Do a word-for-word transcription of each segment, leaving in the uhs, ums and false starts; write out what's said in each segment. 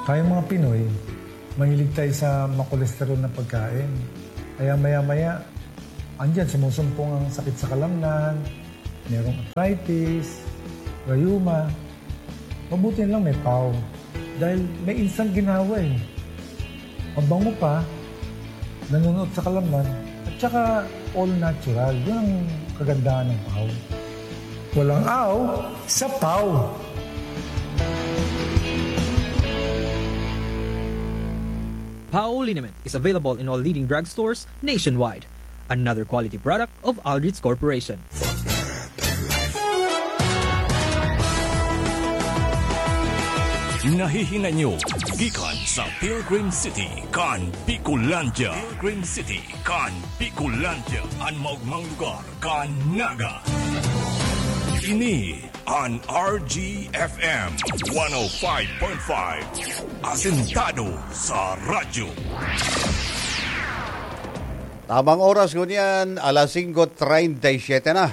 Tayong mga Pinoy, mahilig tayo sa makolesterol na pagkain. Kaya maya-maya, andyan, sumusumpong ang sakit sa kalamnan, mayroong arthritis, rayuma. Mabuti lang may P A W. Dahil may instant ginawa eh. Mabango pa, nanonood sa kalamnan, at saka all natural. Yun ang kagandahan ng P A W. Walang aw sa P A W. P A W Liniment is available in all leading drugstores nationwide. Another quality product of Aldrich Corporation. Nahihinga nyo gikan sa Pilgrim City kan Bicolandia. Pilgrim City kan Bicolandia, ang maugmang lugar kan Naga. Ini an R G F M one oh five point five, asentado sa radyo. Tamang oras ko niyan, alas singko treinta y siete na.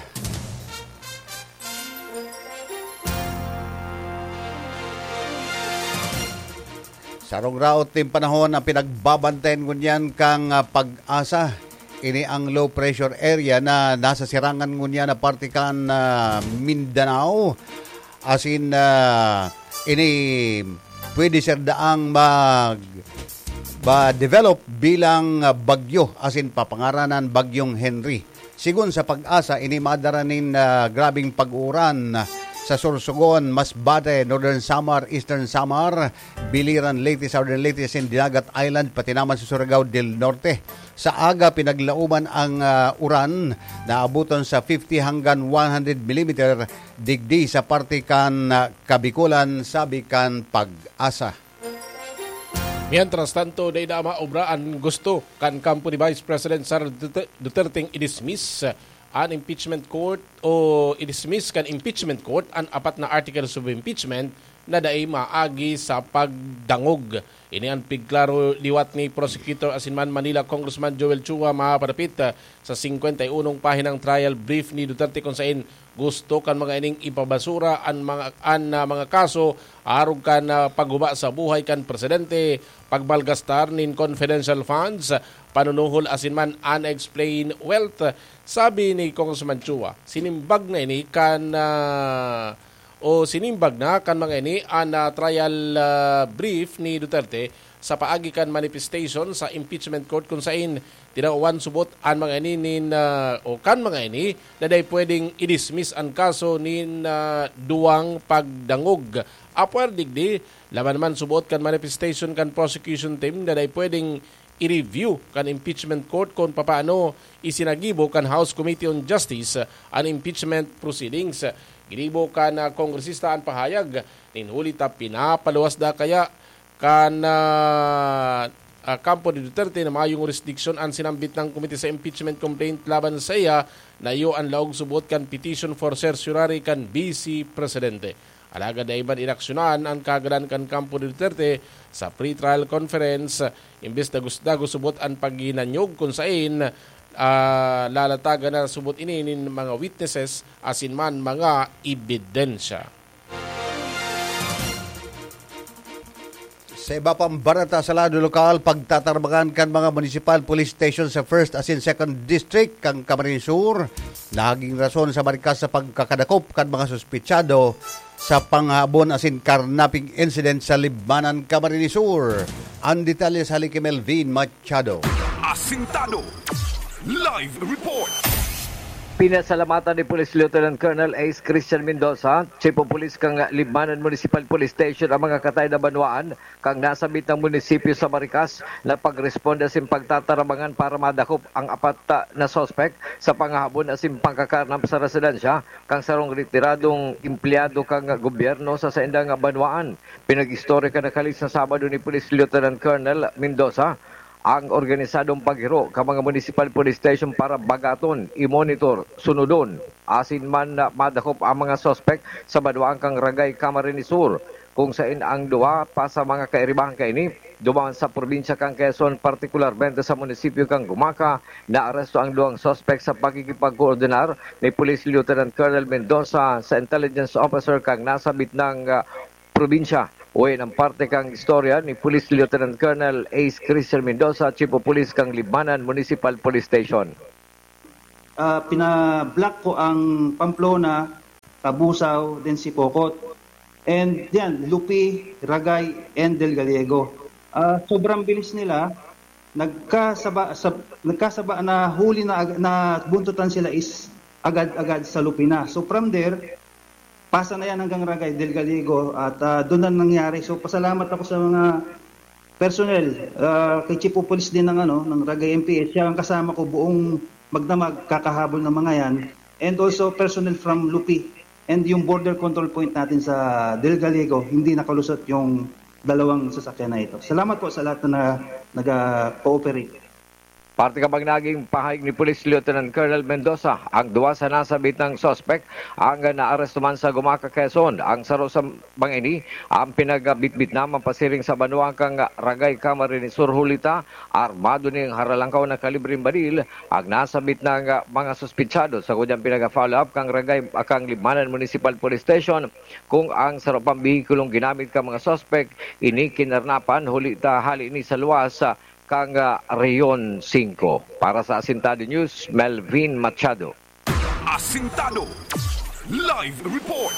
Sarong raot ting panahon ang pinagbabantayan ko niyan kang uh, pag-asa. Ini ang low pressure area na nasa sirangan ko niyan na parte kan uh, Mindanao. As in, uh, ini pwede sir daang mag ba-develop bilang uh, bagyo. As in, papangaranan bagyong Henry. Sigun sa pag-asa, ini madaranin uh, grabing pag-uran sa Sorsogon, Masbate, Northern Samar, Eastern Samar, Biliran, Leyte, Southern Leyte, sin Dinagat Island, pati naman sa Surigao del Norte. Sa aga, pinaglauman ang uh, uran na abuton sa fifty hanggang one hundred millimeter digdi sa parte kan uh, Kabikulan, sabi kan pag-asa. Mientras tanto, day na maobraan gusto kan kampo ni Vice President Sara Duterte i-dismiss an impeachment court o i-dismiss kan impeachment court ang apat na articles of impeachment na daay maagi sa pagdangog. Ini ang pigklaro liwat ni Prosecutor Asinman Manila Congressman Joel Chua mapadapit sa fifty-one pahinang trial brief ni Duterte kung saan gusto kan mga ining ipabasura ang mga an uh, mga kaso arog kan uh, pagguba sa buhay kan presidente, pagbalgastar nin confidential funds, panunuhol asinman unexplained wealth. Sabi ni Congressman Chua, sinimbag na ini kan uh, o sinimbag na kan mga ini ang uh, trial uh, brief ni Duterte sa paagi kan manifestation sa impeachment court kung saan tinawan subot ang mga ini nin, uh, o kan mga ini na day pwedeng i-dismiss ang kaso nin uh, duwang pagdangog. Apwer digdi, laban man subot kan manifestation kan prosecution team na day pwedeng i-review kan impeachment court kung paano isinagibo kan House Committee on Justice ang impeachment proceedings. Ginibo kan uh, kongresista ang pahayag ninhuli ta pinapaluwas da kaya kan uh, uh, kampo ni Duterte na mayong jurisdiction ang sinambit ng komite sa impeachment complaint laban sa iya na iyo ang laog subot kan petition for certiorari kan Vice Presidente. Alaga na iban inaksyonan ang kagalan kan kampo ni Duterte sa pre-trial conference imbes na gusto subot ang pagginanyog kung saan uh, lalatagan na subot ini ng mga witnesses asin man mga ebidensya. Sa iba pang barata sa lado lokal, pagtatarbangan kan mga municipal police station sa first as in second district kang Camarines Sur, naging rason sa marikas sa pagkakadakop kan mga suspitsado sa panghabon as in carnapping incident sa Libmanan, Camarines Sur. Ang detalye sa Haliki Melvin Machado. Asintado Live Report. Pinasalamatan ni Police Lieutenant Colonel Ace Christian Mendoza, Chief of Police kang Libmanan Municipal Police Station ang mga katay na banwaan kang nasabit ng munisipyo sa Maricas na pagresponde sa pagtatarabangan para madakop ang apat na suspect sa panghabon asin pangkakarnap sa residensya kang sarong retiradong empleyado kang gobyerno sa saindang banwaan. Pinag-istorya ka na kalis na Sabado ni Police Lieutenant Colonel Mendoza ang organisadong paghiro ka mga municipal police station para bagaton, i-monitor, sunodon, asin man na madakop ang mga suspect sa badwaang kang Ragay, Camarines Sur, kung saan ang duwa pa sa mga kairibahan kaini, dumaan sa probinsya kang Quezon, partikularmente sa munisipyo kang Gumaca, na aresto ang duwang suspect sa pagkikipag-koordinar ni Police Lieutenant Colonel Mendoza sa intelligence officer kang nasabit ng uh, probinsya. Uwi ng parte kang istorya ni Police Lieutenant Colonel Ace Christian Mendoza, Chief of Police kang Libmanan Municipal Police Station. Uh, pina-block ko ang Pamplona, Tabusaw, then si Pocot. And yan, Lupi, Ragay, and Del Gallego. Uh, sobrang bilis nila. Nagkasaba, sab, nagkasaba na huli na, na buntutan sila is agad-agad sa Lupi na. So from there, pasa na yan hanggang Ragay, Del Gallego at uh, doon na nangyari. So pasalamat ako sa mga personnel, uh, kay Chief of Police din ng, ano, ng Ragay M P S. Siya ang kasama ko buong magdamag kakahabol ng mga yan. And also personnel from Lupi. And yung border control point natin sa Del Gallego, hindi nakalusot yung dalawang sasakyan na ito. Salamat po sa lahat na nag-cooperate. Parte ka bang naging pahayag ni Police Lieutenant Colonel Mendoza, ang duwa sa nasabit ng suspect ang naaresto man sa Gumaca, Quezon. Ang saro sa bangini, ang pinagabitbit naman pasiring sa Banwa kang Ragay Camarines Sur Hulita, armado ning haralangkaw na kalibreng baril, ang nasabit ng mga suspitsado sa kunyang pinag-follow up kang Ragay kang Libmanan Municipal Police Station kung ang saro pang bihikulong ginamit ka mga suspect ini kinarnapan hulita hali ni sa luwas kang Rayon five. Para sa Asintado News, Melvin Machado. Asintado Live Report.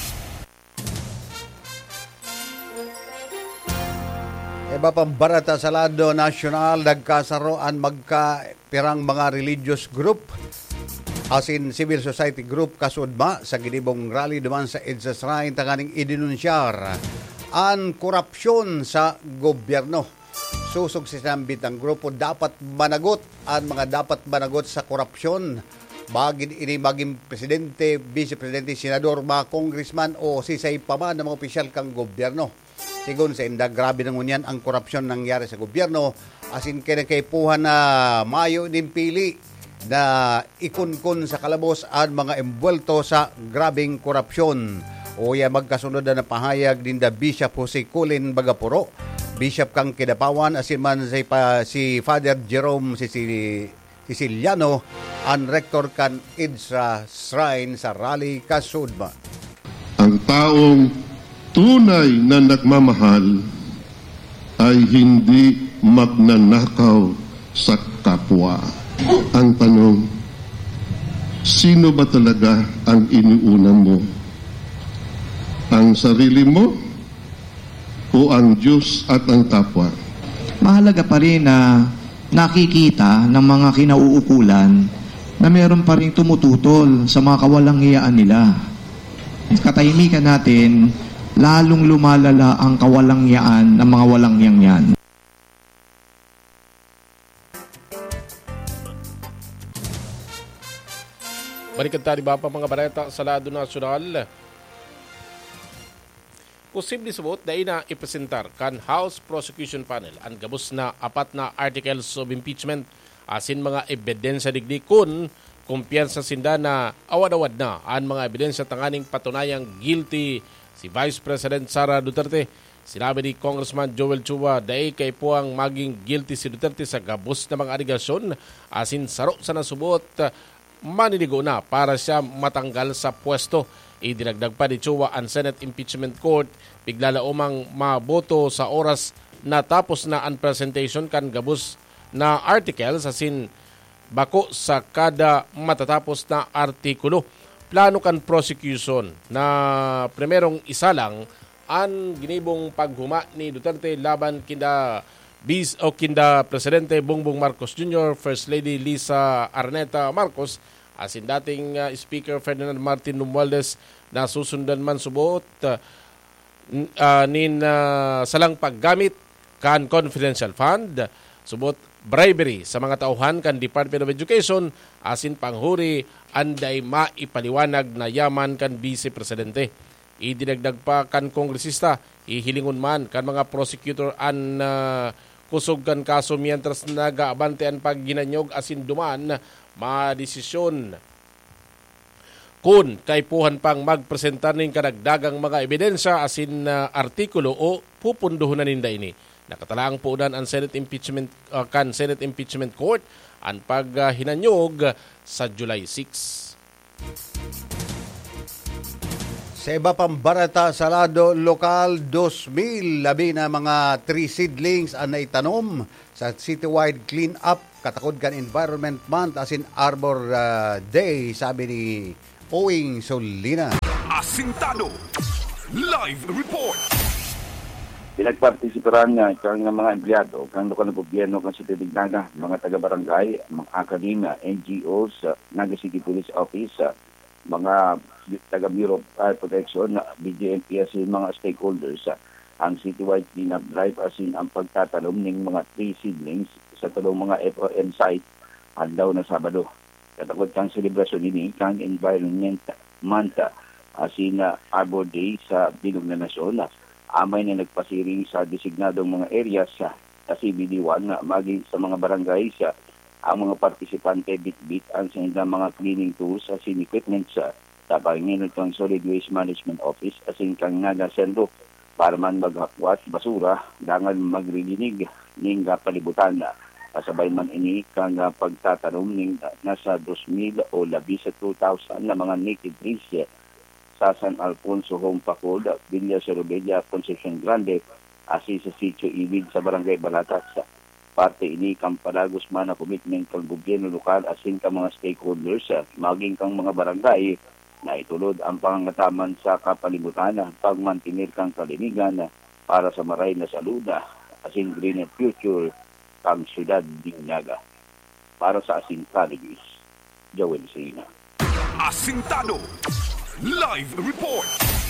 Iba pang barata sa lado nasyonal, nagkasaroan magkapirang mga religious group asin civil society group kasudma sa ginibong rally duman sa EDSA Shrine tanganing idinunsyar ang korupsyon sa gobyerno. Susog si sambit ang grupo dapat managot ang mga dapat managot sa korupsyon. Bagin ini maging presidente, vice-presidente, senador, mga congressman o sisay pa man ng mga opisyal kang gobyerno. Sigun sa inda, grabe na ngunyan ang korupsyon nangyari sa gobyerno. Asin kinakaipuhan na mayo din pili na ikunkun sa kalabos ang mga embwelto sa grabing korupsyon. O ya magkasunod na pahayag din da Bishop Jose Colin Bagapuro, Bishop kang Kidapawan, asin man si, pa, si Father Jerome Siciliano, ang rector kan EDSA Shrine sa Rally Kasudma. Ang taong tunay na nagmamahal ay hindi magnanakaw sa kapwa. Ang tanong, sino ba talaga ang iniuna mo? Ang sarili mo o ang Diyos at ang kapwa? Mahalaga pa rin na nakikita ng mga kinauukulan na meron pa rin tumututol sa mga kawalanghiyaan nila. Katahimikan natin, lalong lumalala ang kawalanghiyaan ng mga walanghiyang yan. Balikan tayo ba pa mga balita sa lado nasyonal? Posible subot na ina ipresentar kan House Prosecution Panel ang gabos na apat na articles of impeachment asin mga ebidensya digdi kun kumpiyansa sinda na awad-awad na ang mga ebidensya tanganing patunayang guilty si Vice President Sara Duterte. Sinabi ni Congressman Joel Chua dahil kay po ang maging guilty si Duterte sa gabos na mga aligasyon asin saro sa nasubot maniligo na para siya matanggal sa pwesto. Idinagdag pa ni Chua ang Senate Impeachment Court bigla umang maboto sa oras na tapos na ang presentation kan gabos na articles asin bako sa kada matatapos na artikulo. Plano kan prosecution na primerong isa lang ang ginibong paghuma ni Duterte laban kinda bis o kinda Presidente Bongbong Marcos Junior, First Lady Lisa Araneta Marcos, asin dating uh, Speaker Ferdinand Martin Romualdez na susundan man subot uh, uh, nin uh, salang paggamit kan confidential fund, subot bribery sa mga tauhan kan Department of Education, asin panghuri anday maipaliwanag na yaman kan Vice Presidente. Idinagdag pa kan kongresista, ihilingon man kan mga prosecutor an uh, kusog kan kaso mientras nagaabante ang pagginanyog asin duman madesisyon kun kaipuhan pang magpresentar ning kadagdagang mga ebidensya asin uh, artikulo o pupunduhon na ninda ini. Nakatalaang puunan ang Senate Impeachment uh, kan Senate Impeachment Court ang paghinanyog uh, sa July six. Sa iba pang barata sa lado lokal, two thousand labi na mga tree seedlings ang naitanom sa citywide clean-up katakod kan Environment Month as in Arbor uh, Day, sabi ni Owing Solina. Asintado Live Report. Pinagpartisiparan nga kang mga empleyado, kang lokal na gobyerno, kang City Dignaga, mga taga-barangay, mga akademya, N G Os, Naga City Police Office, mga taga-Bureau of Fire Protection, B J M P as in mga stakeholders, ang citywide cleanup drive as in ang pagtatanom ng mga tree seedlings sa talong mga F O M site adlaw na Sabado. Katakot kang selebrasyon ini kang Environment Month as in uh, Arbor Day sa Bilog na Nasyon. Amay na nagpasiring sa designadong mga areas sa C B D one na maging sa mga barangay sa ang mga partisipante bit-bit ang sa mga cleaning tools as in equipment sa tapangin ng Solid Waste Management Office as in kang Naga Sendo para man maghakwat basura dangan magrilinig ning palibutan na kasabay man ini kang uh, pagtatanom ning uh, nasa two thousand o labi sa two thousand na mga native trees sa San Alfonso Home Pacod, Villa Sorobella, Concepcion Grande, asi sa Sitio Ibig sa Barangay Balatas. Parte ini kang palagos man na commitment kang gobyerno lokal asin kang mga stakeholders, maging kang mga barangay na itulod ang pangangataman sa kapalibutan, pagmantinir kang kalinigan para sa maray na saluda, asin green future kang siyudad Dignaga. Para sa Asintado News, Joel Sina. Asintado Live Report.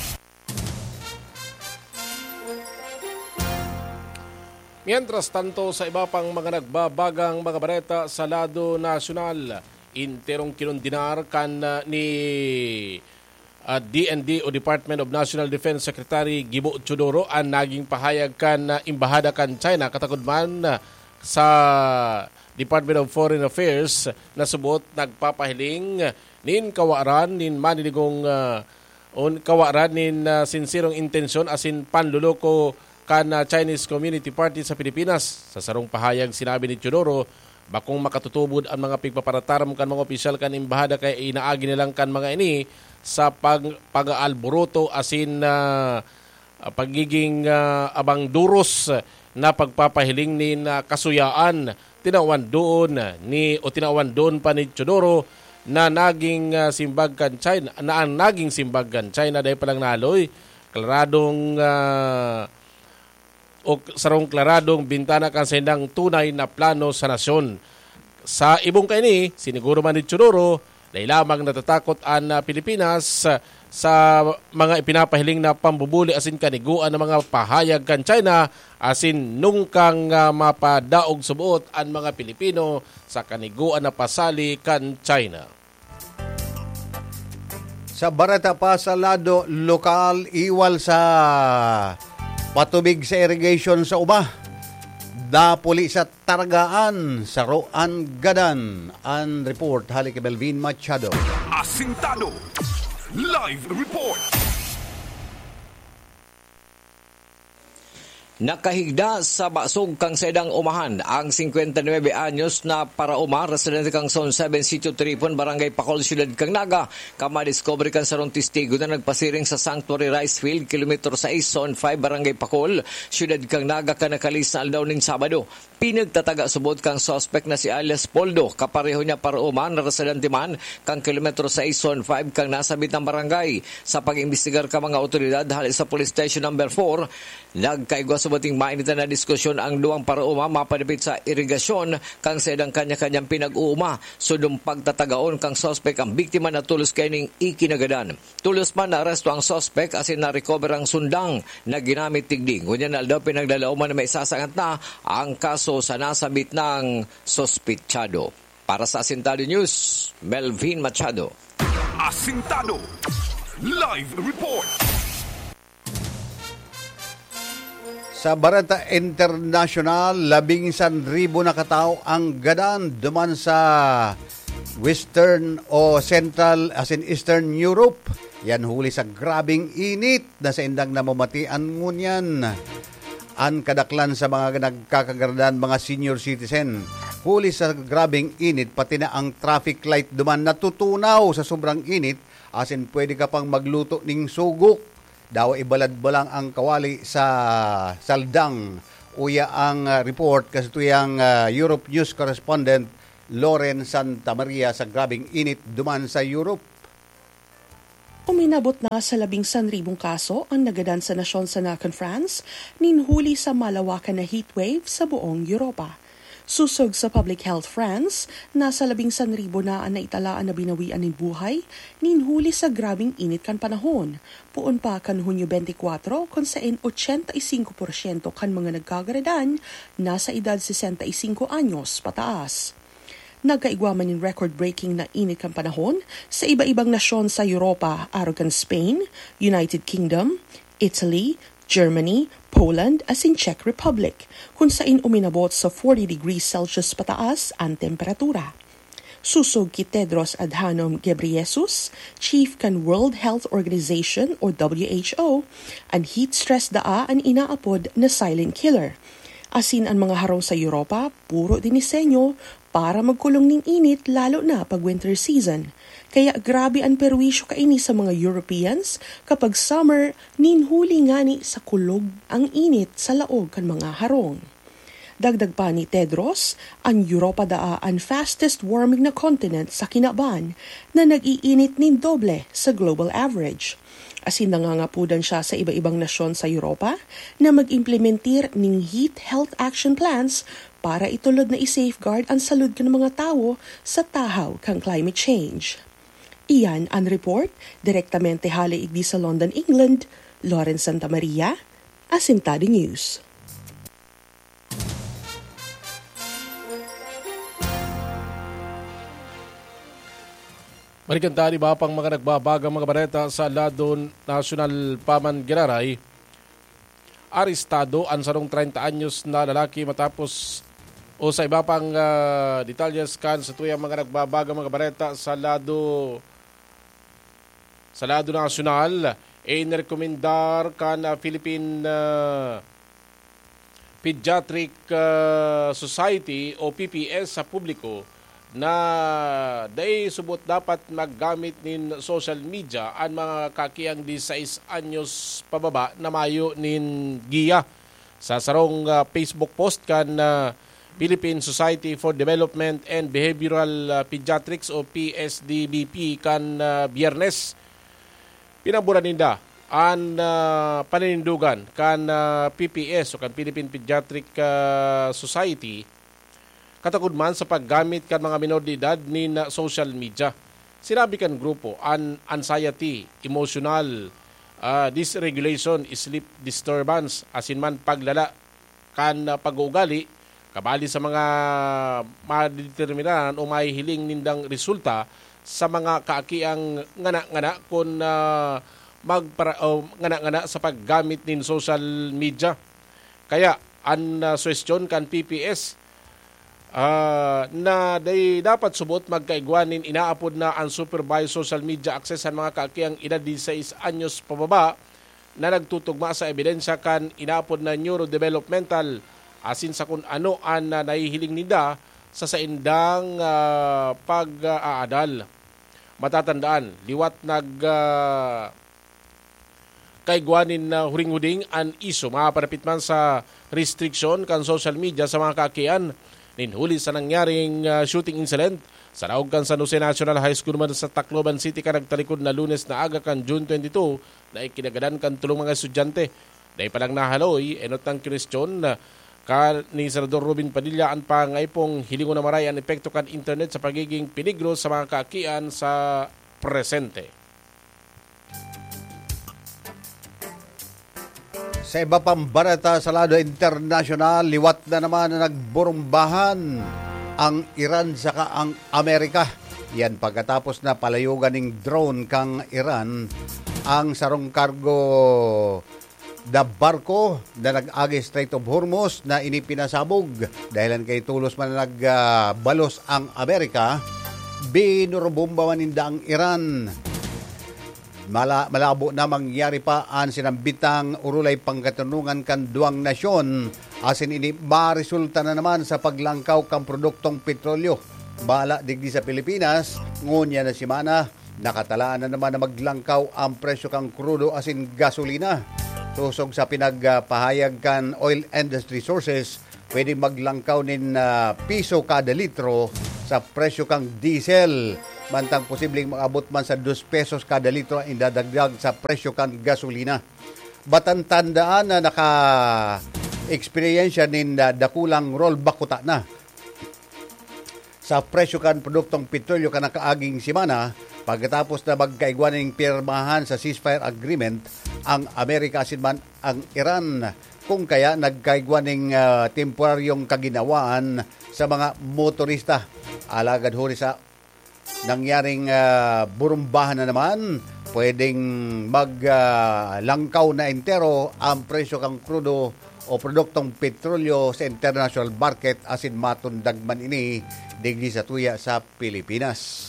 Mientras tanto, sa iba pang mga nagbabagang mga bareta sa lado nasyonal, interong kinundinar kan uh, ni uh, D N D o Department of National Defense Secretary Gibo Chodoro ang naging pahayag kan uh, imbahada kan China katakod man uh, sa Department of Foreign Affairs na subot nagpapahiling nin kawaran nin maniligong uh, on kawaran nin uh, sinsirong intensyon asin panluloko kan uh, Chinese Community Party sa Pilipinas. Sa sarong pahayag sinabi ni Chodoro, bakong makatutubod ang mga pigpaparataram kan mga opisyal kan imbahada kay inaagi nilang kan mga ini sa pag pag-aalboroto asin uh, pagiging uh, abang duros na pagpapahiling ni uh, kasuyaan tinawan doon ni o tinawan doon pa ni Chodoro na naging uh, simbag kan China na ang naging simbag kan China dahil palang naloy klaradong uh, o sarong klaradong bintana kan sa indang tunay na plano sa nasyon. Sa ibong kaini, siniguro man ni Chodoro, dahil lamang natatakot ang uh, Pilipinas uh, sa mga ipinapahiling na pambubuli asin kaniguan ng mga pahayag kan China asin nung kang uh, mapadaog subuot ang mga Pilipino sa kaniguan na pasali kan China. Sa barata pa sa lado lokal, iwal sa patubig sa irrigation sa uba. Dapuli sa Taragaan, sa Roan Gadan. Ang report, halik Melvin Machado. Asintado Live Report. Nakahigda sa basog kang sedang umahan ang fifty-nine anyos na parauma residente kang Zone seven Sitio Tripon Barangay Pacol Ciudad kang Naga kama-discover kan sarong testigo na nagpasiring sa Sanctuary Rice Field kilometro six Zone five Barangay Pacol Ciudad kang Naga kanakalis na aldaw ning Sabado. Pinagtataga subot kang suspect na si alias Poldo kapareho niya parauma na residente man kang kilometro six Zone five kang nasabit ng barangay. Sa pag-imbestigar ka mga otoridad hali sa Police Station number four nagkaigwa subating mainitan na diskusyon ang duwang parauma mapadapit sa irigasyon kang sa edang kanya-kanyang pinag-uuma. Sudong pagtatagaon kang suspect ang biktima na tulos kaining ikinagadan. Tulos man na aresto ang suspect asin na-recover ang sundang na ginamit tigding. Ngunyan na daw pinagdalauman na may sasangat na ang kaso sa nasabit ng sospechado. Para sa Asintado News, Melvin Machado. Asintado Live Report. Sa Barata International, labing san ribo na katao ang gadan duman sa Western o Central as in Eastern Europe. Yan huli sa grabing init na sa indang namamatian ngunyan. Ang kadaklan sa mga nagkakagardan mga senior citizen. huli sa grabing init, pati na ang traffic light duman natutunaw sa sobrang init, asin pwede ka pang magluto ng sugok. Daw ibalad ba lang ang kawali sa saldang. Uya ang uh, report kasi tuyang uh, Europe News correspondent Loren Santa Maria sa grabing init duman sa Europe. Uminabot na sa labing sanribong kaso ang nagadan sa nasyon sa Nakan, France, ninhuli sa malawakan na heatwave sa buong Europa. Susog sa Public Health France, nasa labing sanribo na ang naitalaan na binawian ng buhay, ninhuli sa grabing init kan panahon. Puon pa kan Hunyo twenty-four, kung saan eighty-five porsyento kan mga nagkagaradan, nasa edad sixty-five anyos pataas. Nagkaigwaman ng record-breaking na init kan panahon sa iba-ibang nasyon sa Europa, aron Spain, United Kingdom, Italy, Germany, Poland, as in Czech Republic, kung saan uminabot sa forty degrees Celsius pataas ang temperatura. Susog ki Tedros Adhanom Ghebreyesus, Chief kan World Health Organization o W H O, ang heat stress daa ang inaapod na silent killer. Asin ang mga harong sa Europa, puro dinisenyo para magkulong ng init lalo na pag winter season. Kaya grabe ang perwisyo kaini sa mga Europeans kapag summer, ninhuli ngani sa kulog ang init sa laog kan mga harong. Dagdag pa ni Tedros, ang Europa daa ang fastest warming na continent sa kinaban na nag-iinit nin doble sa global average. Asin nangangapudan siya sa iba-ibang nasyon sa Europa na mag-implementir ng heat health action plans para itulod na i-safeguard ang salud ng mga tao sa tahaw kang climate change. Iyan ang report, direktamente hali igdi sa London, England, Loren Santa Maria, Asintado News. Marikantari ba pang mga nagbabagang mga bareta sa Lado National Paman Giraray? Arestado ang sarong thirty anyos na lalaki matapos o sa iba pang uh, detalyes kan sa tuyang mga nagbabagang mga bareta sa Lado sa Lado National ay nirekomendar kan uh, Philippine uh, Pediatric uh, Society o P P S sa publiko na day subot dapat maggamit nin social media ang mga kakiyang sixteen anyos pababa na mayo nin giya. Sa sarong uh, Facebook post kan uh, Philippine Society for Development and Behavioral uh, Pediatrics o P S D B P kan uh, Biyernes, pinabura ninda ang uh, paninindugan kan uh, P P S o kan Philippine Pediatric uh, Society katakod man sa paggamit kan mga minor de edad ni na social media. Sinabi kan grupo, an anxiety, emotional uh, dysregulation, sleep disturbance, asin man paglala kan uh, pag-uugali, kabali sa mga madeterminanan o mahihiling nindang resulta sa mga kaakiang ngana-ngana kung uh, magpara, o ngana-ngana sa paggamit nin social media. Kaya, ang uh, suwestyon kan P P S, Uh, na day dapat subot magkaigwanin inaapod na unsupervised social media access ang mga kaakiang edad sixteen anyos pababa na nagtutugma sa ebidensya kan inaapod na neurodevelopmental asin sa kung ano ang uh, nahihiling nida sa saindang uh, pag-aadal. Matatandaan, liwat nag uh, kaigwanin na huring-huding ang iso maparapit man sa restriction kan social media sa mga kaakian ninhuli sa nangyaring uh, shooting incident sa naog kan San Jose National High School man sa Tacloban City ka nagtalikod na Lunes na aga kan June twenty-two na ikinagadan kan tulong mga estudyante. Dahil palang nahaloy, enot ng question uh, ka ni Senador Robin Padilla ang pangaipong hilingon na maray ang epekto kan internet sa pagiging peligro sa mga kaakian sa presente. Sa iba pang barata sa lado international, liwat na naman na nagburumbahan ang Iran saka ang Amerika. Yan pagkatapos na palayugan ng drone kang Iran ang sarong kargo na barko na nag-agi Strait of Hormuz na inipinasabog. Dahilan kay tulos man nagbalos uh, ang Amerika, binurubomba man ninda ang Iran. Mala, malabo na mangyari pa ang sinambitang urulay pangkatunungan kan duwang nasyon Asin ini maresulta na naman sa paglangkaw kang produktong petrolyo. Bala digdi sa Pilipinas, ngunya na simana, nakatalaan na naman na maglangkaw ang presyo kang krudo asin gasolina. Tusog sa pinagpahayag kan oil industry sources, pwede maglangkaw nin uh, piso kada litro sa presyo kang diesel. Mantang posibleng makabot man sa dos pesos kada litro ang indadagdag sa presyo kang gasolina. Batantandaan na naka-experiensya nin uh, dakulang rollback kuta na sa presyo kan produktong petrolyo ka nakaaging simana pagkatapos na magkaigwaning pirmahan sa ceasefire agreement ang Amerika asin man ang Iran, kung kaya nagkaigwaning uh, temporaryong kaginawaan sa mga motorista. Alagad huli sa nangyaring uh, burumbahan na naman, pwedeng maglangkaw uh, na entero ang presyo kang krudo o produktong petrolyo sa international market asin matundagman ini digdi sa tuya sa Pilipinas.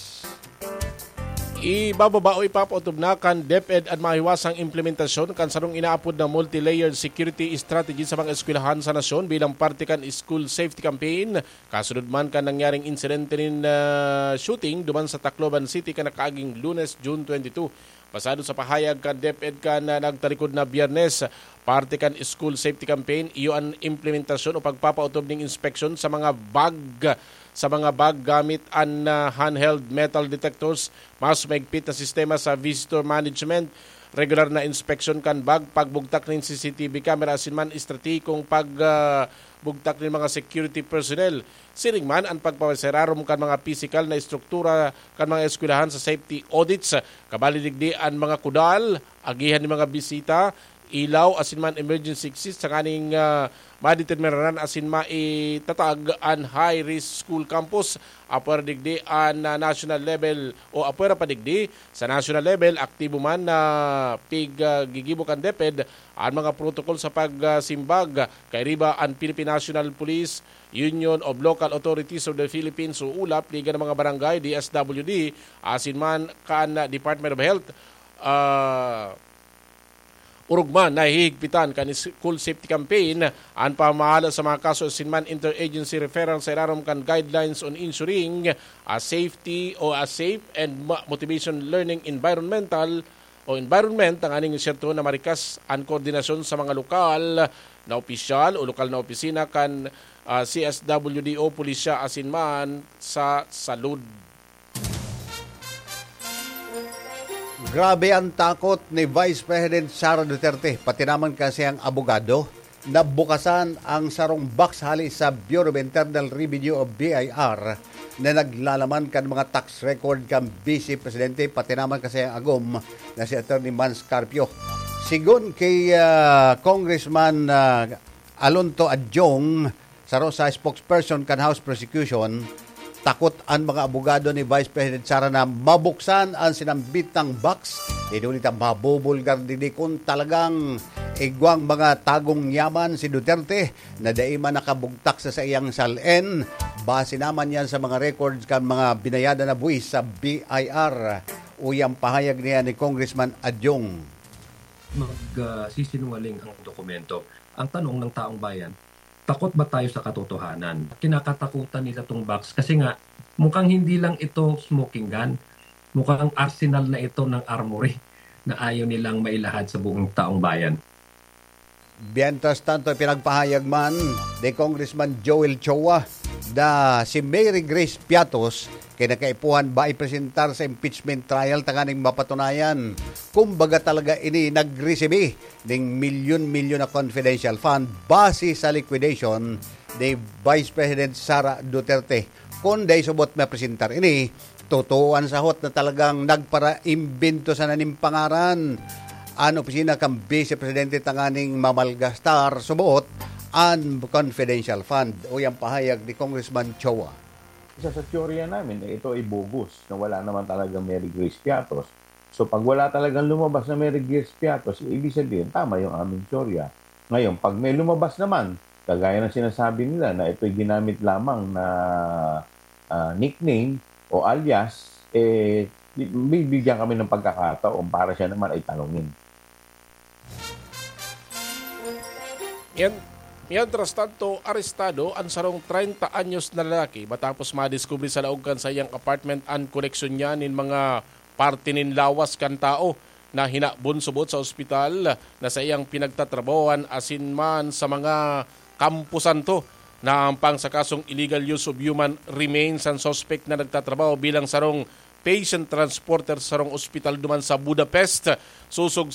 Ibababa o ipapautob na kan DepEd at mahiwasang implementasyon kan sarong inaapod na multi-layered security strategy sa mga eskwelahan sa nasyon bilang parte kan school safety campaign. Kasunod man kan nangyaring insidente nin uh, shooting duman sa Tacloban City kan nakaaging Lunes, June twenty-two. Pasado sa pahayag kan DepEd kan na nagtalikod na Biyernes, parte kan school safety campaign, iyo ang implementasyon o pagpapautob ng inspeksyon sa mga bag sa mga bag gamit ang uh, handheld metal detectors, mas maigpit na sistema sa visitor management, regular na inspection kan bag, pagbugtak ng C C T V camera, asin man estrategikong pagbugtak uh, ng mga security personnel. Siring man ang pagpapaserarom kan mga physical na struktura kan mga eskwelahan sa safety audits, kabalidigdi ang mga kudal, agihan ng mga bisita, ilaw, asin man emergency exit sa kaning uh, madeterminaran asin maitatag an high-risk school campus. Apura digdi an uh, national level o apura pa digdi sa national level, aktibo man na uh, pig uh, gigibo kan DepEd ang mga protocol sa pagsimbag uh, kay riba ang Philippine National Police, Union of Local Authorities of the Philippines o U L A P, liga ng mga barangay, D S W D, asin man kan uh, Department of Health, uh, urugman na hihigpitan kan school safety campaign ang pamahala sa mga kaso sinman interagency referral sa ilarom kan guidelines on ensuring a safety o a safe and motivation learning environmental o environment ang aning iserto na marikas ang koordinasyon sa mga lokal na opisyal o lokal na opisina kan uh, C S W D o pulisya asinman sa salud. Grabe ang takot ni Vice President Sara Duterte, pati naman kasi ang abogado, na bukasan ang sarong box hali sa Bureau of Internal Revenue of B I R na naglalaman kan mga tax record kan Vice Presidente, pati naman kasi ang agom na si Attorney Mans Carpio. Sigon kay uh, Congressman uh, Alonto Adjong, saro sa spokesperson kan House Prosecution, takot ang mga abogado ni Vice President Sara na mabuksan ang sinambitang box. Idulita mabubulgar din kung talagang igwang mga tagong yaman si Duterte na daima nakabugtak sa sa iyang salen. Base naman yan sa mga records kan mga binayada na buwis sa B I R. Uyang pahayag niya ni Congressman Adjong. Magsisinungaling uh, ang dokumento. Ang tanong ng taong bayan, takot ba tayo sa katotohanan? Kinakatakutan nila itong box kasi nga mukhang hindi lang ito smoking gun. Mukhang arsenal na ito ng armory na ayaw nilang mailahad sa buong taong bayan. Mientras tanto, pinagpahayag man ni Congressman Joel Chowa na si Mary Grace Piatos kinakaipuhan ba ipresentar sa impeachment trial tanganing mapatunayan kung baga talaga ini nag-resibi ng milyon-milyon na confidential fund base sa liquidation ni Vice President Sara Duterte. Kung day subot mapresentar ini, tutuan sa hot na talagang nagpara-imbento sa nanimpangaran ang opisina kang Vice Presidente tanganing mamalgastar subuot ang confidential fund. O yung pahayag ni Congressman Chowa. Isa sa teorya namin, eh, ito ay bogus na wala naman talaga Mary Grace Piatos. So pag wala talagang lumabas na Mary Grace Piatos, ibig sabihin, tama yung aming teorya. Ngayon, pag may lumabas naman, kagaya ng sinasabi nila na ito'y ginamit lamang na uh, nickname o alias, eh, bibigyan kami ng pagkakataon para siya naman ay tanungin. Yan. Mientras tanto, arestado ang sarong thirty anyos na lalaki matapos madiskubre sa laogan sa iyang apartment ang koleksyon niya nin mga parte nin lawas kan tao na hinabon-subot sa ospital na sa iyang pinagtatrabawan asin man sa mga kampusan to. Naampang sa kasong illegal use of human remains ang suspect na nagtatrabaho bilang sarong patient transporter sa sarong ospital duman sa Budapest. Susog